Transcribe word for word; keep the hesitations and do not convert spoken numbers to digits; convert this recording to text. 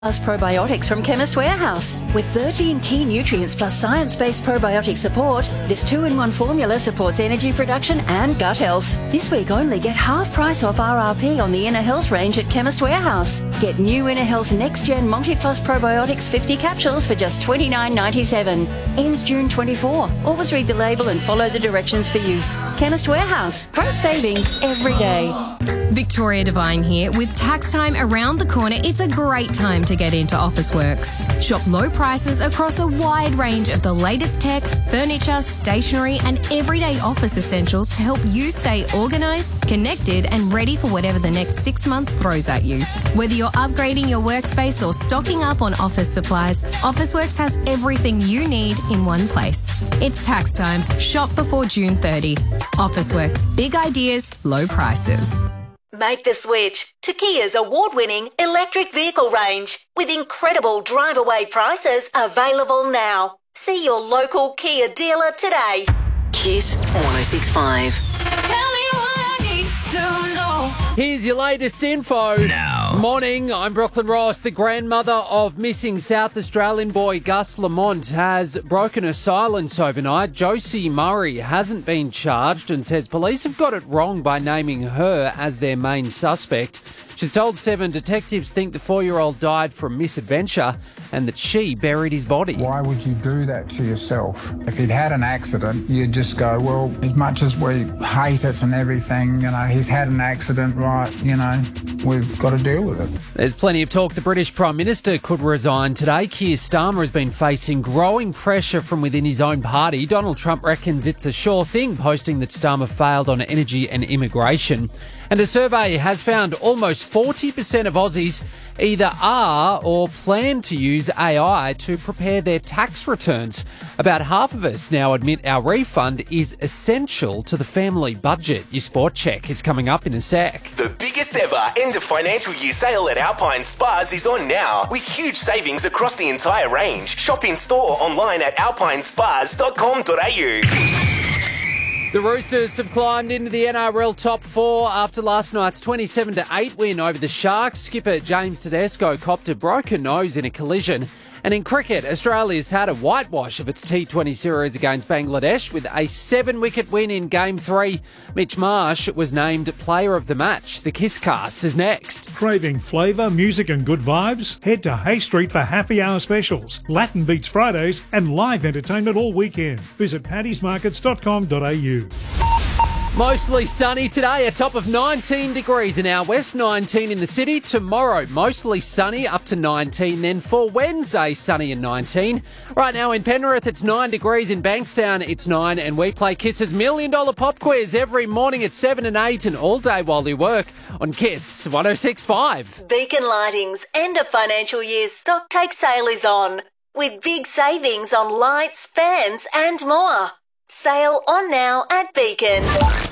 Plus probiotics from Chemist Warehouse. With thirteen key nutrients plus science-based probiotic support, this two-in-one formula supports energy production and gut health. This week only get half price off R R P on the Inner Health range at Chemist Warehouse. Get new Inner Health Next Gen Multi Plus Probiotics fifty capsules for just twenty-nine ninety-seven. Ends June twenty-fourth. Always read the label and follow the directions for use. Chemist Warehouse. Great savings every day. Victoria Devine here. With tax time around the corner, it's a great time to get into Officeworks. Shop low prices across a wide range of the latest tech, furniture, stationery and everyday office essentials to help you stay organised, connected and ready for whatever the next six months throws at you. Whether you're upgrading your workspace or stocking up on office supplies, Officeworks has everything you need in one place. It's tax time. Shop before June thirtieth. Officeworks. Big ideas, low prices. Make the switch to Kia's award-winning electric vehicle range with incredible drive-away prices available now. See your local Kia dealer today. Kiss one oh six point five. Tell me what I need to know. Here's your latest info. Now. Morning, I'm Brooklyn Ross. The grandmother of missing South Australian boy Gus Lamont has broken her silence overnight. Josie Murray hasn't been charged and says police have got it wrong by naming her as their main suspect. She's told Seven detectives think the four-year-old died from misadventure and that she buried his body. Why would you do that to yourself? If he'd had an accident, you'd just go, well, as much as we hate it and everything, you know, he's had an accident, right, you know, we've got to deal with it. There's plenty of talk the British Prime Minister could resign today. Keir Starmer has been facing growing pressure from within his own party. Donald Trump reckons it's a sure thing, posting that Starmer failed on energy and immigration. And a survey has found almost forty percent of Aussies either are or plan to use A I to prepare their tax returns. About half of us now admit our refund is essential to the family budget. Your sport check is coming up in a sec. The biggest ever end of financial year sale at Alpine Spas is on now, with huge savings across the entire range. Shop in store, online at alpine spas dot com dot a u. The Roosters have climbed into the N R L top four after last night's twenty-seven to eight win over the Sharks. Skipper James Tedesco copped a broken nose in a collision. And in cricket, Australia's had a whitewash of its T twenty series against Bangladesh with a seven-wicket win in Game three. Mitch Marsh was named Player of the Match. The Kisscast is next. Craving flavour, music and good vibes? Head to Hay Street for happy hour specials, Latin Beats Fridays and live entertainment all weekend. Visit paddy's markets dot com dot a u. Mostly sunny today, a top of nineteen degrees in our west, nineteen in the city. Tomorrow, mostly sunny, up to nineteen. Then for Wednesday, sunny and nineteen. Right now in Penrith, it's nine degrees. In Bankstown, it's nine. And we play Kiss's Million Dollar Pop Quiz every morning at seven and eight and all day while you work on Kiss one oh six point five. Beacon Lighting's end of financial year stock take sale is on, with big savings on lights, fans and more. Sale on now at Beacon.